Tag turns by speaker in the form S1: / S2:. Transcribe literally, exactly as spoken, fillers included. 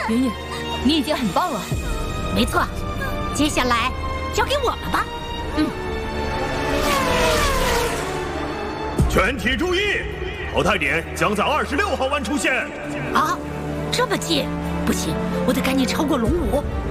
S1: 云云，你已经很棒了。
S2: 没错，接下来交给我们吧。嗯。
S3: 全体注意，淘汰点将在二十六号弯出现。
S2: 啊，这么近，不行，我得赶紧超过龙武。